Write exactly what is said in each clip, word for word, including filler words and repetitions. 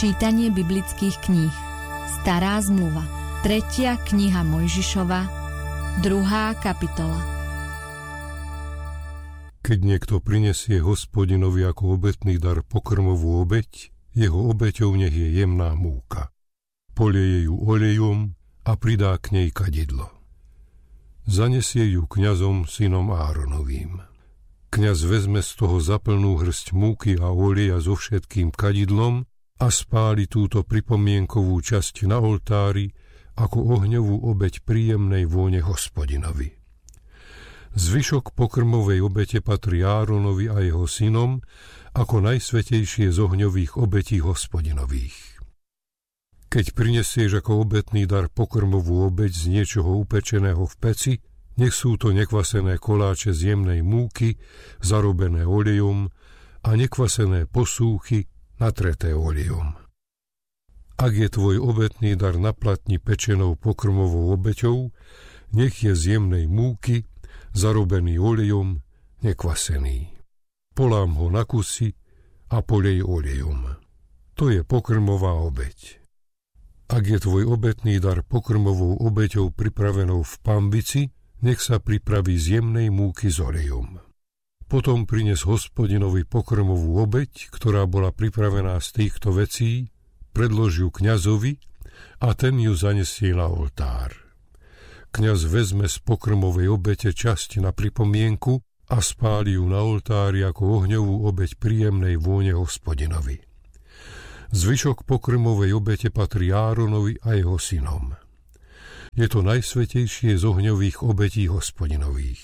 Čítanie biblických kníh. Stará zmluva. Tretia kniha Mojžišova. Druhá kapitola. Keď niekto prinesie Hospodinovi ako obetný dar pokrmovú obeť, jeho obeťou nech je jemná múka. Polieje ju olejom a pridá k nej kadidlo. Zanesie ju kňazom synom Áronovým. Kňaz vezme z toho zaplnú hrst múky a oleja so všetkým kadidlom a spáli túto pripomienkovú časť na oltári ako ohňovú obeť príjemnej vône Hospodinovi. Zvyšok pokrmovej obete patrí Áronovi a jeho synom ako najsvätejšie z ohňových obetí Hospodinových. Keď prinesieš ako obetný dar pokrmovú obeť z niečoho upečeného v peci, nech sú to nekvasené koláče z jemnej múky, zarobené olejom, a nekvasené posúchy, natreté olejom. Ak je tvoj obetný dar na platni pečenou pokrmovou obeťou, nech je z jemnej múky, zarobený olejom, nekvasený. Polám ho na kusy a polej olejom. To je pokrmová obeť. Ak je tvoj obetný dar pokrmovou obeťou pripravenou v pambici, nech sa pripraví z jemnej múky s olejom. Potom prines Hospodinovi pokrmovú obeť, ktorá bola pripravená z týchto vecí, predlož ju kňazovi a ten ju zanesie na oltár. Kňaz vezme z pokrmovej obete časť na pripomienku a spáli ju na oltári ako ohňovú obeť príjemnej vône Hospodinovi. Zvyšok pokrmovej obete patrí Áronovi a jeho synom. Je to najsvätejšie z ohňových obetí Hospodinových.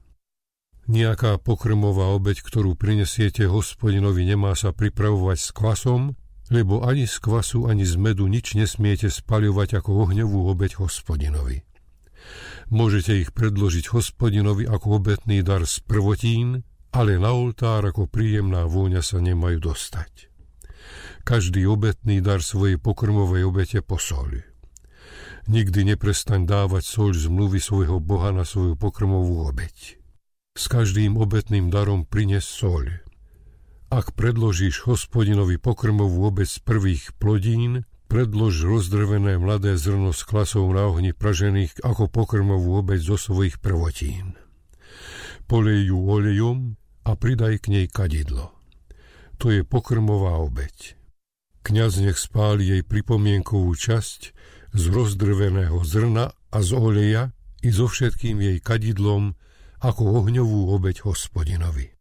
Nejaká pokrmová obeť, ktorú prinesiete Hospodinovi, nemá sa pripravovať s kvasom, lebo ani z kvasu, ani z medu nič nesmiete spaľovať ako ohňovú obeť Hospodinovi. Môžete ich predložiť Hospodinovi ako obetný dar z prvotín, ale na oltár ako príjemná vôňa sa nemajú dostať. Každý obetný dar svojej pokrmovej obete posoľ. Nikdy neprestaň dávať soľ zmluvy svojho Boha na svoju pokrmovú obeť. S každým obetným darom prines soľ. Ak predložíš Hospodinovi pokrmovú obeť z prvých plodín, predlož rozdrvené mladé zrno s klasou na ohni pražených ako pokrmovú obeť zo svojich prvotín. Polej ju olejom a pridaj k nej kadidlo. To je pokrmová obeť. Kňaz nech spáli jej pripomienkovú časť z rozdrveného zrna a z oleja i so všetkým jej kadidlom ako ohňovú obeť Hospodinovi.